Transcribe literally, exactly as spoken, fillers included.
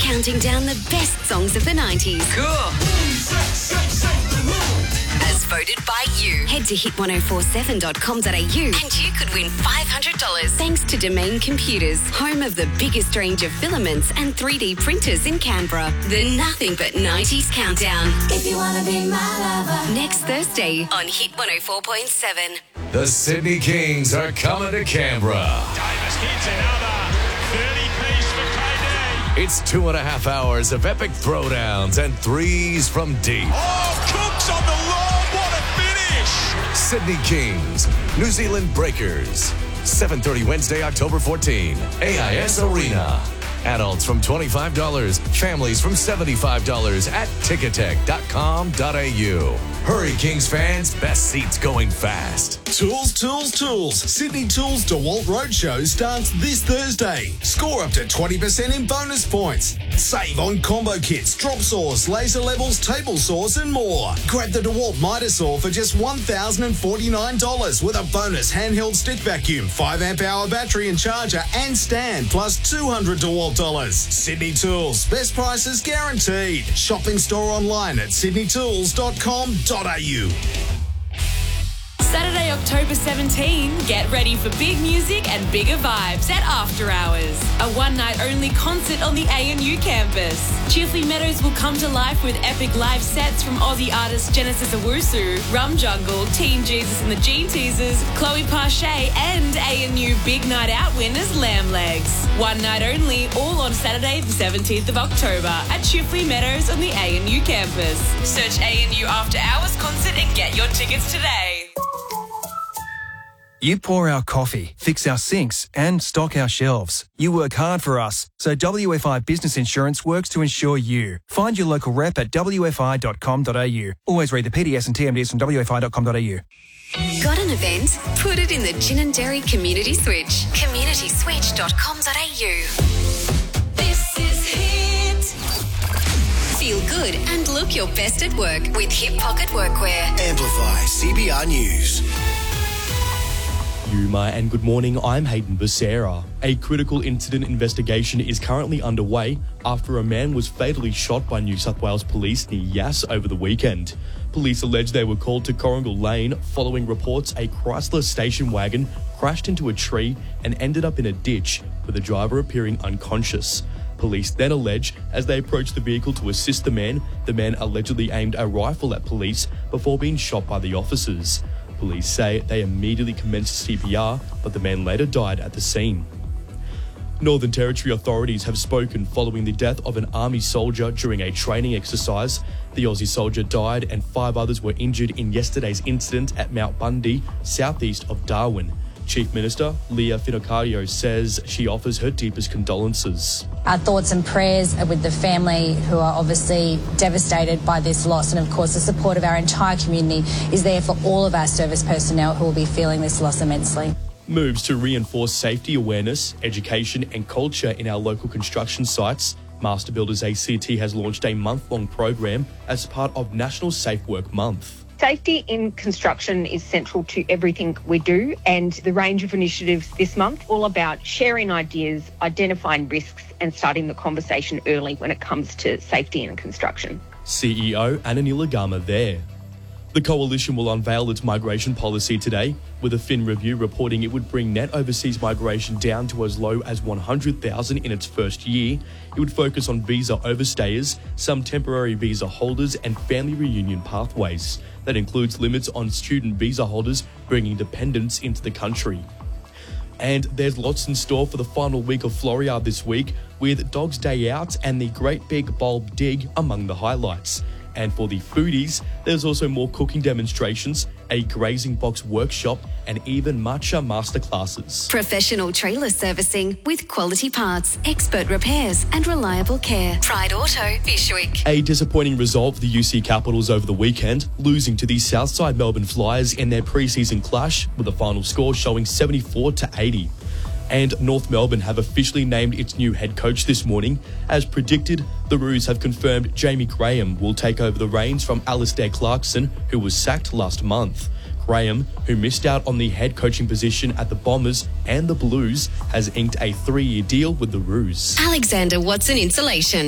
counting down the best songs of the nineties. Cool. As voted by you. Head to hit ten forty-seven dot com dot a u and you could win five hundred dollars thanks to Domain Computers, home of the biggest range of filaments and three D printers in Canberra. The Nothing But nineties Countdown. If you want to be my lover. Next Thursday on Hit one oh four point seven. The Sydney Kings are coming to Canberra. Davis hits another thirty-piece for K D. It's two and a half hours of epic throwdowns and threes from deep. Oh, Cook's on the line. What a finish. Sydney Kings, New Zealand Breakers. seven thirty Wednesday, October fourteenth. A I S Arena. Adults from twenty-five dollars, families from seventy-five dollars at ticketek dot com dot a u. Hurry, Kings fans. Best seats going fast. Tools, Tools, Tools. Sydney Tools DeWalt Roadshow starts this Thursday. Score up to twenty percent in bonus points. Save on combo kits, drop saws, laser levels, table saws and more. Grab the DeWalt Mitre Saw for just one thousand forty-nine dollars with a bonus handheld stick vacuum, five amp hour battery and charger and stand plus two hundred DeWalt dollars. Sydney Tools. Best prices guaranteed. Shop in store online at sydney tools dot com dot a u. Saturday, October seventeenth, get ready for big music and bigger vibes at After Hours, a one-night-only concert on the A N U campus. Chifley Meadows will come to life with epic live sets from Aussie artists Genesis Owusu, Rum Jungle, Teen Jesus and the Gene Teasers, Chloe Parche and A N U Big Night Out winners Lamb Legs. One night only, all on Saturday the seventeenth of October at Chifley Meadows on the A N U campus. Search A N U After Hours concert and get your tickets today. You pour our coffee, fix our sinks and stock our shelves. You work hard for us, so W F I Business Insurance works to insure you. Find your local rep at w f i dot com dot a u. Always read the P D S and T M Ds from w f i dot com dot a u. Got an event? Put it in the Ginninderry Community Switch. community switch dot com dot a u. This is Hit. Feel good and look your best at work with Hip Pocket Workwear. Amplify C B R News. Yuma and good morning, I'm Hayden Becerra. A critical incident investigation is currently underway after a man was fatally shot by New South Wales Police near Yass over the weekend. Police allege they were called to Coringal Lane following reports a Chrysler station wagon crashed into a tree and ended up in a ditch, with the driver appearing unconscious. Police then allege, as they approached the vehicle to assist the man, the man allegedly aimed a rifle at police before being shot by the officers. Police say they immediately commenced C P R, but the man later died at the scene. Northern Territory authorities have spoken following the death of an army soldier during a training exercise. The Aussie soldier died and five others were injured in yesterday's incident at Mount Bundy, southeast of Darwin. Chief Minister Leah Finocchiaro says she offers her deepest condolences. Our thoughts and prayers are with the family who are obviously devastated by this loss, and of course the support of our entire community is there for all of our service personnel who will be feeling this loss immensely. Moves to reinforce safety awareness, education and culture in our local construction sites. Master Builders A C T has launched a month-long program as part of National Safe Work Month. Safety in construction is central to everything we do, and the range of initiatives this month all about sharing ideas, identifying risks and starting the conversation early when it comes to safety in construction. C E O Ananila Gama there. The Coalition will unveil its migration policy today, with a Fin review reporting it would bring net overseas migration down to as low as one hundred thousand in its first year. It would focus on visa overstayers, some temporary visa holders and family reunion pathways. That includes limits on student visa holders bringing dependents into the country. And there's lots in store for the final week of Floriade this week, with Dog's Day Out and the Great Big Bulb Dig among the highlights. And for the foodies, there's also more cooking demonstrations, a grazing box workshop, and even matcha masterclasses. Professional trailer servicing with quality parts, expert repairs, and reliable care. Pride Auto, Bishwick. A disappointing result for the U C Capitals over the weekend, losing to the Southside Melbourne Flyers in their pre-season clash, with the final score showing seventy-four to eighty. And North Melbourne have officially named its new head coach this morning. As predicted, the Roos have confirmed Jamie Graham will take over the reins from Alistair Clarkson, who was sacked last month. Graham, who missed out on the head coaching position at the Bombers and the Blues, has inked a three-year deal with the Roos. Alexander Watson Insulation.